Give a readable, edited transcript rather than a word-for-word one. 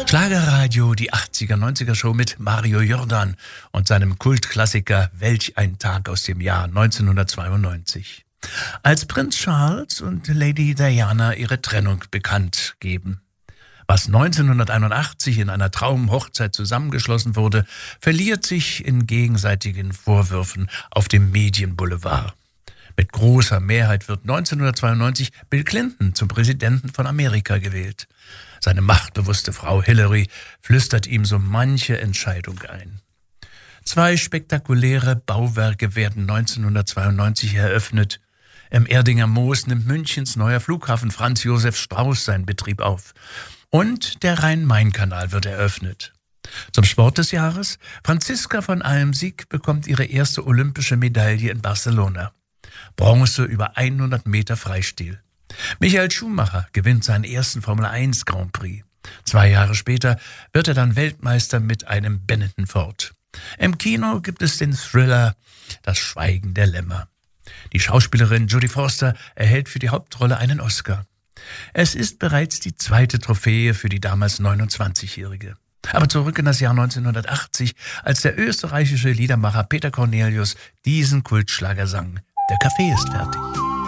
Schlagerradio, die 80er, 90er Show mit Mario Jordan und seinem Kultklassiker Welch ein Tag aus dem Jahr 1992. Als Prinz Charles und Lady Diana ihre Trennung bekannt geben. Was 1981 in einer Traumhochzeit zusammengeschlossen wurde, verliert sich in gegenseitigen Vorwürfen auf dem Medienboulevard. Mit großer Mehrheit wird 1992 Bill Clinton zum Präsidenten von Amerika gewählt. Seine machtbewusste Frau Hillary flüstert ihm so manche Entscheidung ein. 2 spektakuläre Bauwerke werden 1992 eröffnet. Im Erdinger Moos nimmt Münchens neuer Flughafen Franz Josef Strauß seinen Betrieb auf. Und der Rhein-Main-Kanal wird eröffnet. Zum Sport des Jahres: Franziska von Almsieg bekommt ihre erste olympische Medaille in Barcelona. Bronze über 100 Meter Freistil. Michael Schumacher gewinnt seinen ersten Formel 1 Grand Prix. 2 Jahre später wird er dann Weltmeister mit einem Benetton Ford. Im Kino gibt es den Thriller Das Schweigen der Lämmer. Die Schauspielerin Jodie Foster erhält für die Hauptrolle einen Oscar. Es ist bereits die 2. Trophäe für die damals 29-Jährige. Aber zurück in das Jahr 1980, als der österreichische Liedermacher Peter Cornelius diesen Kultschlager sang. Der Kaffee ist fertig.